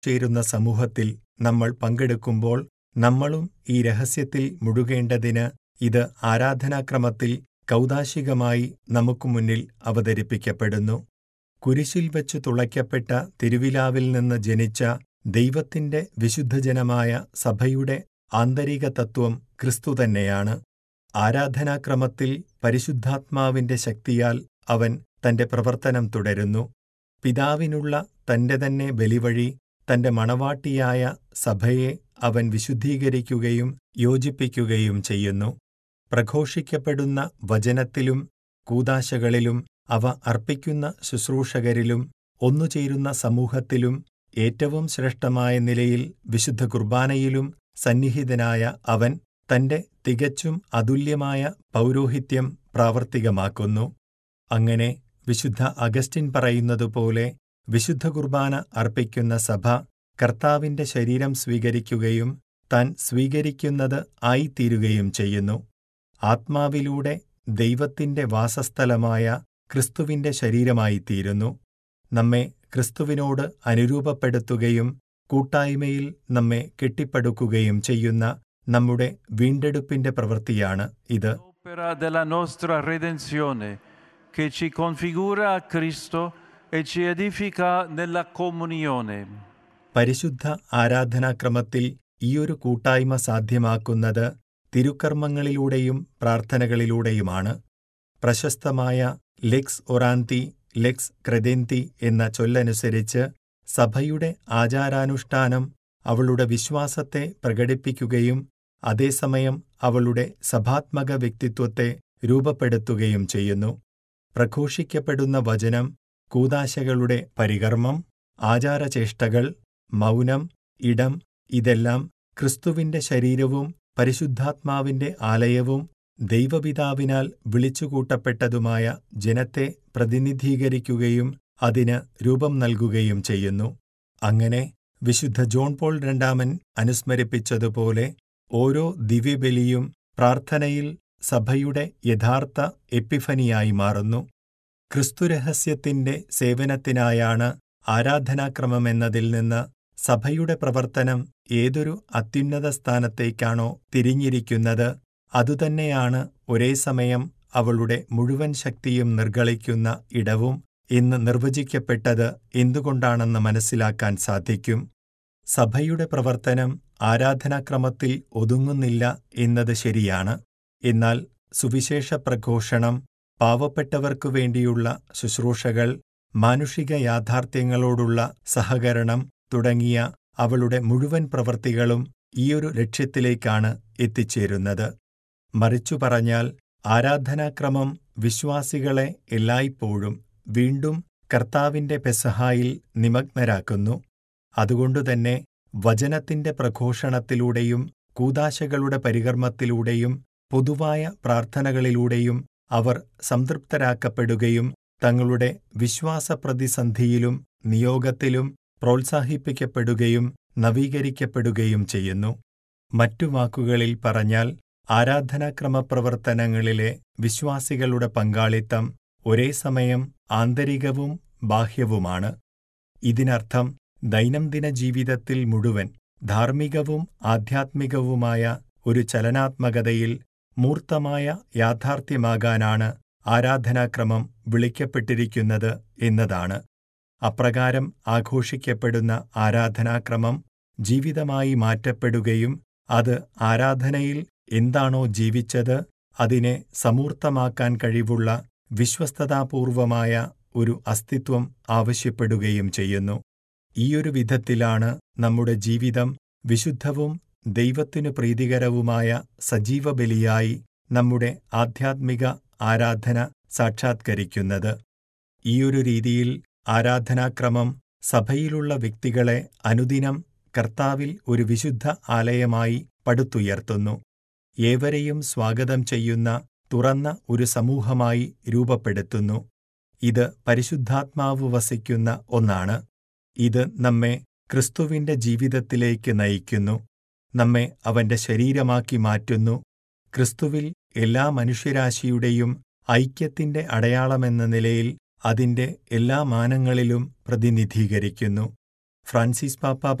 ചേരുന്ന സമൂഹത്തിൽ നമ്മൾ പങ്കെടുക്കുമ്പോൾ നമ്മളും ഈ രഹസ്യത്തിൽ മുഴുകേണ്ടതിന് ഇത് ആരാധനാക്രമത്തിൽ കൗദാശികമായി നമുക്ക് മുന്നിൽ അവതരിപ്പിക്കപ്പെടുന്നു. കുരിശിൽ വച്ചു തുളയ്ക്കപ്പെട്ട തിരുവിലാവിൽ നിന്ന് ജനിച്ച ദൈവത്തിന്റെ വിശുദ്ധജനമായ സഭയുടെ ആന്തരിക തത്വം ക്രിസ്തു തന്നെയാണ്. ആരാധനാക്രമത്തിൽ പരിശുദ്ധാത്മാവിന്റെ ശക്തിയാൽ അവൻ തന്റെ പ്രവർത്തനം തുടരുന്നു. പിതാവിനുള്ള തന്റെ തന്നെ ബലിവഴി തന്റെ മണവാട്ടിയായ സഭയെ അവൻ വിശുദ്ധീകരിക്കുകയും യോജിപ്പിക്കുകയും ചെയ്യുന്നു. പ്രഘോഷിക്കപ്പെടുന്ന വചനത്തിലും കൂദാശകളിലും അവ അർപ്പിക്കുന്ന ശുശ്രൂഷകരിലും ഒന്നുചേരുന്ന സമൂഹത്തിലും ഏറ്റവും ശ്രേഷ്ഠമായ നിലയിൽ വിശുദ്ധ കുർബാനയിലും സന്നിഹിതനായ അവൻ തന്റെ തികച്ചും അതുല്യമായ പൗരോഹിത്യം പ്രാവർത്തികമാക്കുന്നു. അങ്ങനെ വിശുദ്ധ അഗസ്റ്റിൻ പറയുന്നതുപോലെ വിശുദ്ധ കുർബാന അർപ്പിക്കുന്ന സഭ കർത്താവിന്റെ ശരീരം സ്വീകരിക്കുകയും താൻ സ്വീകരിക്കുന്നത് ആയിത്തീരുകയും ചെയ്യുന്നു. ആത്മാവിലൂടെ ദൈവത്തിന്റെ വാസസ്ഥലമായ ക്രിസ്തുവിന്റെ ശരീരമായിത്തീരുന്നു. നമ്മെ ക്രിസ്തുവിനോട് അനുരൂപപ്പെടുത്തുകയും കൂട്ടായ്മയിൽ നമ്മെ കെട്ടിപ്പടുക്കുകയും ചെയ്യുന്ന നമ്മുടെ വീണ്ടെടുപ്പിന്റെ പ്രവൃത്തിയാണ് ഇത്. che ci configura a Cristo e ci edifica nella comunione. പരിശുദ്ധ ആരാധനാക്രമത്തിൽ ഈയൊരു കൂട്ടായ്മ സാധ്യമാക്കുന്നത് തിരുക്കർമ്മങ്ങളിലൂടെയും പ്രാർത്ഥനകളിലൂടെയുമാണ്. പ്രശസ്തമായ ലെക്സ് ഒറാന്തി, ലെക്സ് ക്രെദെന്തി എന്ന ചൊല്ലനുസരിച്ച് സഭയുടെ ആചാരാനുഷ്ഠാനം അവളുടെ വിശ്വാസത്തെ പ്രകടിപ്പിക്കുകയും അതേസമയം അവളുടെ സഭാത്മക വ്യക്തിത്വത്തെ രൂപപ്പെടുത്തുകയും ചെയ്യുന്നു. പ്രഘോഷിക്കപ്പെടുന്ന വചനം, കൂദാശകളുടെ പരികർമ്മം, ആചാരചേഷ്ടകൾ, മൗനം, ഇടം ഇതെല്ലാം ക്രിസ്തുവിന്റെ ശരീരവും പരിശുദ്ധാത്മാവിന്റെ ആലയവും ദൈവപിതാവിനാൽ വിളിച്ചുകൂട്ടപ്പെട്ടതുമായ ജനത്തെ പ്രതിനിധീകരിക്കുകയും അതിന് രൂപം നൽകുകയും ചെയ്യുന്നു. അങ്ങനെ വിശുദ്ധ ജോൺ പോൾ രണ്ടാമൻ അനുസ്മരിപ്പിച്ചതുപോലെ ഓരോ ദിവ്യബലിയും പ്രാർത്ഥനയിൽ സഭയുടെ യഥാർത്ഥ എപ്പിഫനിയായി മാറുന്നു. ക്രിസ്തുരഹസ്യത്തിന്റെ സേവനത്തിനായാണ് ആരാധനാക്രമമെന്നതിൽ നിന്ന് സഭയുടെ പ്രവർത്തനം ഏതൊരു അത്യുന്നത സ്ഥാനത്തേക്കാണോ തിരിഞ്ഞിരിക്കുന്നത്, അതുതന്നെയാണ് ഒരേ സമയം അവളുടെ മുഴുവൻ ശക്തിയും നിർഗളിക്കുന്ന ഇടവും എന്ന് നിർവചിക്കപ്പെട്ടത് എന്തുകൊണ്ടാണെന്ന് മനസ്സിലാക്കാൻ സാധിക്കും. സഭയുടെ പ്രവർത്തനം ആരാധനാക്രമത്തിൽ ഒതുങ്ങുന്നില്ല എന്നത് ശരിയാണ്. എന്നാൽ സുവിശേഷ പ്രഘോഷണം, പാവപ്പെട്ടവർക്കു വേണ്ടിയുള്ള ശുശ്രൂഷകൾ, മാനുഷിക യാഥാർത്ഥ്യങ്ങളോടുള്ള സഹകരണം തുടങ്ങിയ അവളുടെ മുഴുവൻ പ്രവൃത്തികളും ഈയൊരു ലക്ഷ്യത്തിലേക്കാണ് എത്തിച്ചേരുന്നത്. മറിച്ചു പറഞ്ഞാൽ ആരാധനാക്രമം വിശ്വാസികളെ എല്ലായ്പ്പോഴും വീണ്ടും കർത്താവിന്റെ പെസഹായിൽ നിമഗ്നരാക്കുന്നു. അതുകൊണ്ടുതന്നെ വചനത്തിന്റെ പ്രഘോഷണത്തിലൂടെയും കൂദാശകളുടെ പരികർമ്മത്തിലൂടെയും പൊതുവായ പ്രാർത്ഥനകളിലൂടെയും അവർ സംതൃപ്തരാക്കപ്പെടുകയും തങ്ങളുടെ വിശ്വാസപ്രതിസന്ധിയിലും നിയോഗത്തിലും പ്രോത്സാഹിപ്പിക്കപ്പെടുകയും നവീകരിക്കപ്പെടുകയും ചെയ്യുന്നു. മറ്റു വാക്കുകളിൽ പറഞ്ഞാൽ ആരാധനാക്രമപ്രവർത്തനങ്ങളിലെ വിശ്വാസികളുടെ പങ്കാളിത്തം ഒരേ സമയം ആന്തരികവും ബാഹ്യവുമാണ്. ഇതിനർത്ഥം ദൈനംദിന ജീവിതത്തിൽ മുഴുവൻ ധാർമ്മികവും ആധ്യാത്മികവുമായ ഒരു ചലനാത്മകതയിൽ മൂർത്തമായ യാഥാർത്ഥ്യമാകാനാണ് ആരാധനാക്രമം വിളിക്കപ്പെട്ടിരിക്കുന്നത് എന്നതാണ്. അപ്രകാരം ആഘോഷിക്കപ്പെടുന്ന ആരാധനാക്രമം ജീവിതമായി മാറ്റപ്പെടുകയും അത് ആരാധനയിൽ എന്താണോ ജീവിച്ചത് അതിനെ സമൂർത്തമാക്കാൻ കഴിവുള്ള വിശ്വസ്തതാപൂർവമായ ഒരു അസ്തിത്വം ആവശ്യപ്പെടുകയും ചെയ്യുന്നു. ഈയൊരു വിധത്തിലാണ് നമ്മുടെ ജീവിതം വിശുദ്ധവും ദൈവത്തിനു പ്രീതികരവുമായ സജീവബലിയായി നമ്മുടെ ആധ്യാത്മിക ആരാധന സാക്ഷാത്കരിക്കുന്നത്. ഈയൊരു രീതിയിൽ ആരാധനാക്രമം സഭയിലുള്ള വ്യക്തികളെ അനുദിനം കർത്താവിൽ ഒരു വിശുദ്ധ ആലയമായി പടുത്തുയർത്തുന്നു. ഏവരെയും സ്വാഗതം ചെയ്യുന്ന തുറന്ന ഒരു സമൂഹമായി രൂപപ്പെടുത്തുന്നു. ഇത് പരിശുദ്ധാത്മാവ് വസിക്കുന്ന ഒന്നാണ്. ഇത് നമ്മെ ക്രിസ്തുവിന്റെ ജീവിതത്തിലേക്ക് നയിക്കുന്നു. നമ്മെ അവന്റെ ശരീരമാക്കി മാറ്റുന്നു. ക്രിസ്തുവിൽ എല്ലാ മനുഷ്യരാശിയുടെയും ഐക്യത്തിന്റെ അടയാളമെന്ന നിലയിൽ അതിന്റെ എല്ലാ മാനങ്ങളിലും പ്രതിനിധീകരിക്കുന്നു. ഫ്രാൻസിസ് പാപ്പ